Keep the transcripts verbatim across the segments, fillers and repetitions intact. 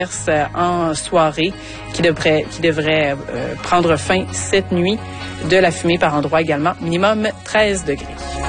en soirée qui devrait, qui devrait euh, prendre fin cette nuit. De la fumée par endroits également, minimum treize degrés.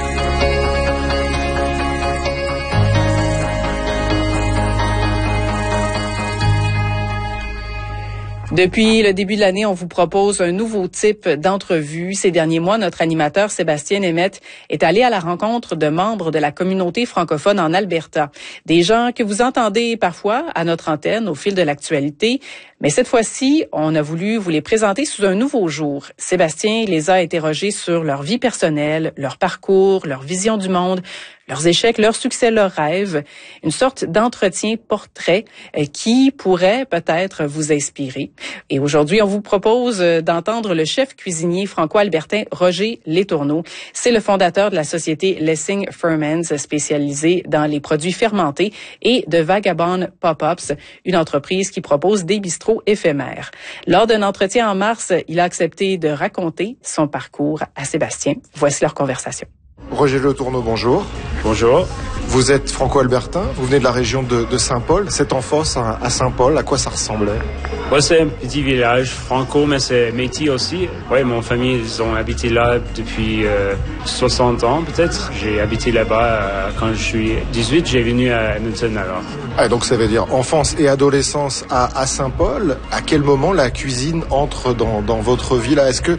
Depuis le début de l'année, on vous propose un nouveau type d'entrevue. Ces derniers mois, notre animateur Sébastien Nemeth est allé à la rencontre de membres de la communauté francophone en Alberta. Des gens que vous entendez parfois à notre antenne au fil de l'actualité. Mais cette fois-ci, on a voulu vous les présenter sous un nouveau jour. Sébastien les a interrogés sur leur vie personnelle, leur parcours, leur vision du monde, leurs échecs, leurs succès, leurs rêves. Une sorte d'entretien portrait qui pourrait peut-être vous inspirer. Et aujourd'hui, on vous propose d'entendre le chef cuisinier franco-albertain Roger Letourneau. C'est le fondateur de la société Lessing Ferments, spécialisée dans les produits fermentés, et de Vagabond Pop-Ups, une entreprise qui propose des bistrots éphémères. Lors d'un entretien en mars, il a accepté de raconter son parcours à Sébastien. Voici leur conversation. Roger Letourneau, bonjour. Bonjour. Vous êtes franco-albertain, vous venez de la région de, de Saint-Paul. Cette enfance à Saint-Paul, à quoi ça ressemblait? Ouais, c'est un petit village franco, mais c'est métis aussi. Ouais, mon famille, ils ont habité là depuis euh, soixante ans peut-être. J'ai habité là-bas euh, quand je suis dix-huit, j'ai venu à Edmonton alors. Ah, donc ça veut dire enfance et adolescence à, à Saint-Paul. À quel moment la cuisine entre dans, dans votre vie là? Est-ce que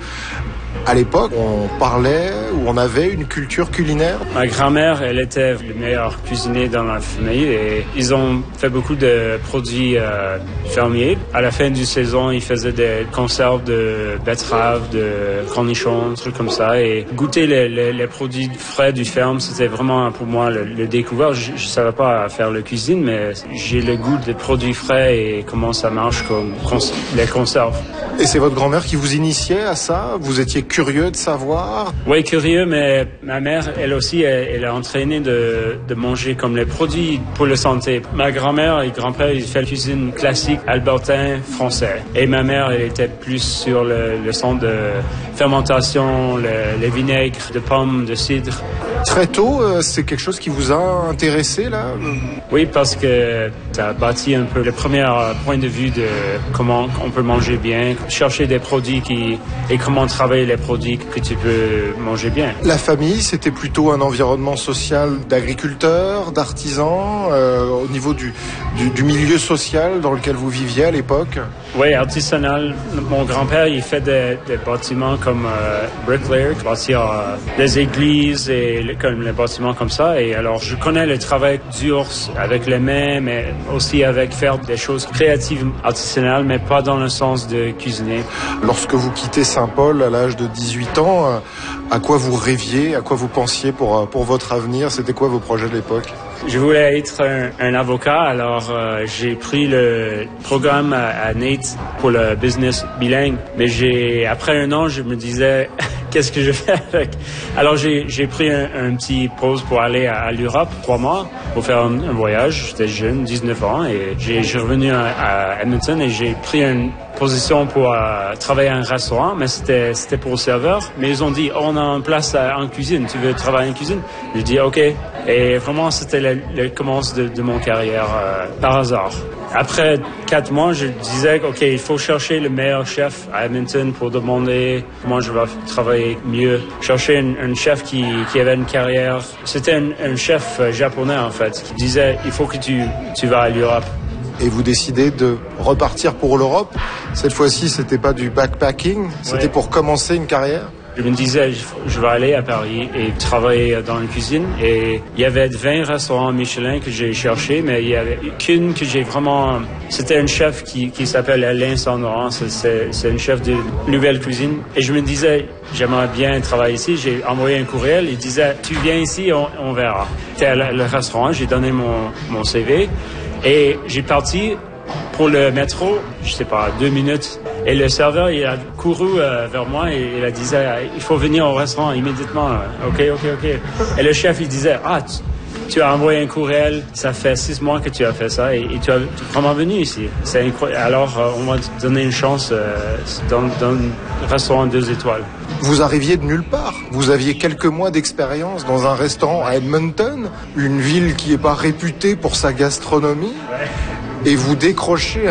à l'époque, on parlait ou on avait une culture culinaire? Ma grand-mère, elle était le meilleur cuisinier dans la famille et ils ont fait beaucoup de produits euh, fermiers. À la fin du saison, ils faisaient des conserves de betteraves, de cornichons, trucs comme ça. Et goûter les, les, les produits frais du ferme, c'était vraiment pour moi le, le découvert. Je ne savais pas faire la cuisine, mais j'ai le goût des produits frais et comment ça marche comme cons- les conserves. Et c'est votre grand-mère qui vous initiait à ça? Vous étiez curieux de savoir? Oui, curieux, mais ma mère, elle aussi, elle, elle a entraîné de, de manger comme les produits pour la santé. Ma grand-mère et grand-père, ils font la cuisine classique albertain français. Et ma mère, elle était plus sur le, le son de fermentation, le, les vinaigres de pommes, de cidre. Très tôt, c'est quelque chose qui vous a intéressé, là? Oui, parce que ça a bâti un peu le premier point de vue de comment on peut manger bien, chercher des produits qui, et comment travailler les produits que tu peux manger bien. La famille, c'était plutôt un environnement social d'agriculteurs, d'artisans, euh, au niveau du, du, du milieu social dans lequel vous viviez à l'époque? Oui, artisanal. Mon grand-père, il fait des, des bâtiments comme euh, bricklayer, bâtir euh, des églises et les, comme les bâtiments comme ça. Et alors, je connais le travail dur avec les mains, mais aussi avec faire des choses créatives, artisanales, mais pas dans le sens de cuisiner. Lorsque vous quittez Saint-Paul à l'âge de dix-huit ans, à quoi vous rêviez, à quoi vous pensiez pour, pour votre avenir? C'était quoi vos projets de l'époque? Je voulais être un, un avocat, alors euh, j'ai pris le programme à, à N A T pour le business bilingue. Mais j'ai après un an, je me disais, qu'est-ce que je fais avec? Alors j'ai, j'ai pris un, un petit pause pour aller à, à l'Europe, trois mois, pour faire un, un voyage. J'étais jeune, dix-neuf ans, et j'ai, j'ai revenu à, à Edmonton et j'ai pris une position pour euh, travailler à un restaurant, mais c'était, c'était pour le serveur. Mais ils ont dit, oh, on a une place à, en cuisine, tu veux travailler en cuisine? J'ai dit, ok. Et vraiment, c'était le, le commence de, de mon carrière euh, par hasard. Après quatre mois, je disais, ok, il faut chercher le meilleur chef à Edmonton pour demander comment je vais travailler mieux. Chercher un, un chef qui, qui avait une carrière. C'était un, un chef japonais, en fait, qui disait, il faut que tu, tu vas à l'Europe. Et vous décidez de repartir pour l'Europe. Cette fois-ci, c'était pas du backpacking, c'était ouais. Pour commencer une carrière. Je me disais, je vais aller à Paris et travailler dans la cuisine. Et il y avait vingt restaurants Michelin que j'ai cherché, mais il y avait qu'une que j'ai vraiment... C'était un chef qui, qui s'appelle Alain Saint-Laurent. C'est, c'est un chef de nouvelle cuisine. Et je me disais, j'aimerais bien travailler ici. J'ai envoyé un courriel. Il disait, tu viens ici, on, on verra. J'étais à le restaurant, j'ai donné mon, mon C V. Et j'ai parti pour le métro, je sais pas, deux minutes. Et le serveur, il a couru euh, vers moi et il a dit, il faut venir au restaurant immédiatement. Ok, ok, ok. Et le chef, il disait, ah, tu, tu as envoyé un courriel, ça fait six mois que tu as fait ça et, et tu es vraiment venu ici. C'est incroyable. Alors, euh, on va te donner une chance euh, dans, dans un restaurant deux étoiles. Vous arriviez de nulle part. Vous aviez quelques mois d'expérience dans un restaurant à Edmonton, une ville qui n'est pas réputée pour sa gastronomie. Ouais. Et vous décrochez